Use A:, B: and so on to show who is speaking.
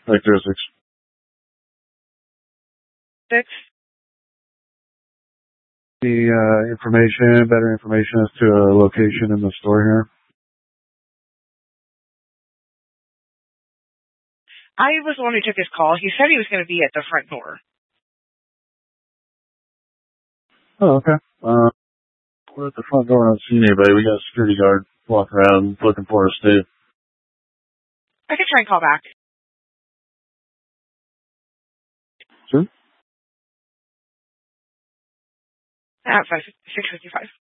A: characteristics.
B: 6.
A: The better information as to a location in the store here.
B: I was the one who took his call. He said he was going to be at the front door.
A: Oh, okay. We're at the front door. I don't see anybody. We got a security guard walking around looking for us, too.
B: I could try and call back.
A: Sure.
B: At 6:55.